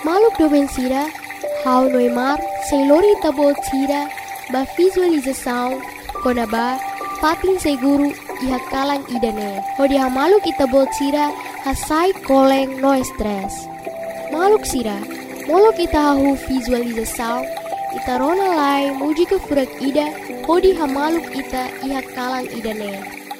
Maluk doben sira, hau noimar, seilori tabo sira, ba visualização, konaba, patin seguru, iha kalang idane. Hodi ha maluk itabo sira, hasai koleng no stress. Maluk sira, molok ita hahu visualização, ita rona lai muji ke furak ida, hodi ha maluk ita iha kalang idane.